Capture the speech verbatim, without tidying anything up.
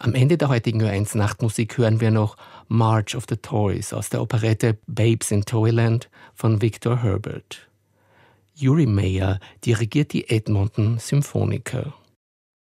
Am Ende der heutigen Ö eins Nachtmusik hören wir noch March of the Toys aus der Operette Babes in Toyland von Victor Herbert. Uri Meyer dirigiert die Edmonton Symphoniker.